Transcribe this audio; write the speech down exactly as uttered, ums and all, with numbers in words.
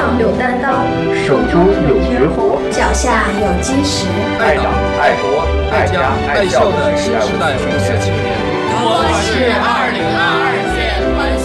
上有担当， 手中有绝活， 脚下有基石。 爱党、爱国、爱家、爱校的新时代红血青年， 我是二